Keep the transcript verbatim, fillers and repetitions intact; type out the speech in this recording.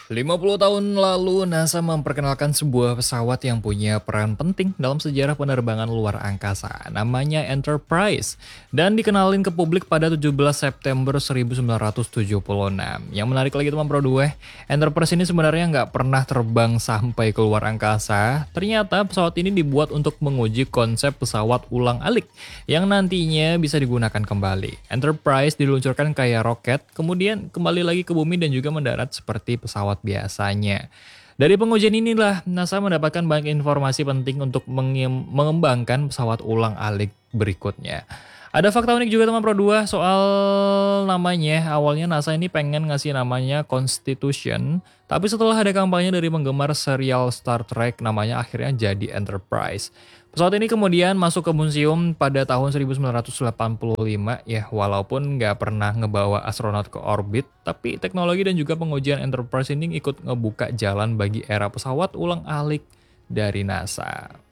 lima puluh tahun lalu, NASA memperkenalkan sebuah pesawat yang punya peran penting dalam sejarah penerbangan luar angkasa. Namanya Enterprise, dan dikenalin ke publik pada tujuh belas September seribu sembilan ratus tujuh puluh enam. Yang menarik lagi teman Pro dua, Enterprise ini sebenarnya nggak pernah terbang sampai ke luar angkasa. Ternyata pesawat ini dibuat untuk menguji konsep pesawat ulang-alik yang nantinya bisa digunakan kembali. Enterprise diluncurkan kayak roket, kemudian kembali lagi ke bumi dan juga mendarat seperti pesawat biasanya. Dari pengujian inilah NASA mendapatkan banyak informasi penting untuk mengem- mengembangkan pesawat ulang-alik berikutnya. Ada fakta unik juga teman Pro dua soal namanya. Awalnya NASA ini pengen ngasih namanya Constitution, tapi setelah ada kampanye dari penggemar serial Star Trek, namanya akhirnya jadi Enterprise. Pesawat ini kemudian masuk ke museum pada tahun seribu sembilan ratus delapan puluh lima ya, walaupun nggak pernah ngebawa astronot ke orbit, tapi teknologi dan juga pengujian Enterprise ini ikut ngebuka jalan bagi era pesawat ulang-alik dari NASA.